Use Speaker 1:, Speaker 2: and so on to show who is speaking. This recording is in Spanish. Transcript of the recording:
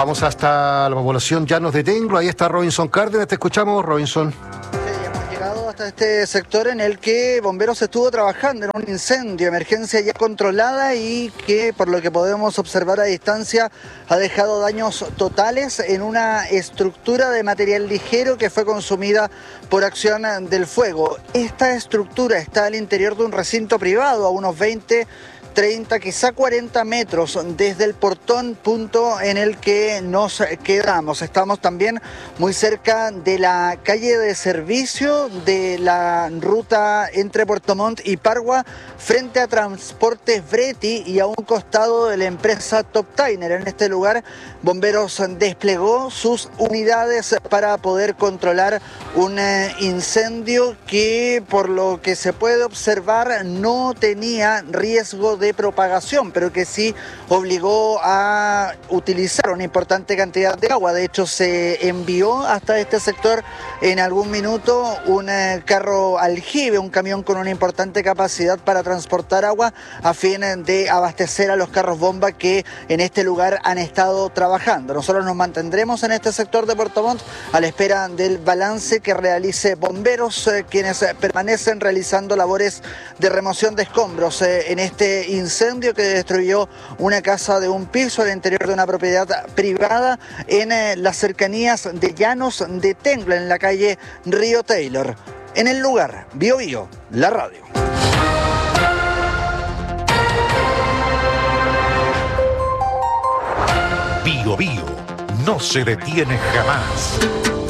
Speaker 1: Vamos hasta la población Llanos de Tenglo, ahí está Robinson Cárdenas, te escuchamos, Robinson.
Speaker 2: Hemos llegado hasta este sector en el que bomberos estuvo trabajando en un incendio, emergencia ya controlada y que por lo que podemos observar a distancia ha dejado daños totales en una estructura de material ligero que fue consumida por acción del fuego. Esta estructura está al interior de un recinto privado a unos 20, 30, quizá 40 metros desde el portón, punto en el que nos quedamos. Estamos también muy cerca de la calle de servicio de la ruta entre Puerto Montt y Pargua, frente a Transportes Breti y a un costado de la empresa Toptainer. En este lugar, Bomberos desplegó sus unidades para poder controlar un incendio que, por lo que se puede observar, no tenía riesgo de propagación, pero que sí obligó a utilizar una importante cantidad de agua. De hecho, se envió hasta este sector en algún minuto un carro aljibe, un camión con una importante capacidad para transportar agua a fin de abastecer a los carros bomba que en este lugar han estado trabajando. Nosotros nos mantendremos en este sector de Puerto Montt a la espera del balance que realice Bomberos, quienes permanecen realizando labores de remoción de escombros en este incendio que destruyó una casa de un piso al interior de una propiedad privada en las cercanías de Llanos de Tenglo, en la calle Río Taylor. En el lugar, Bio Bio, la radio.
Speaker 3: Bio Bio no se detiene jamás.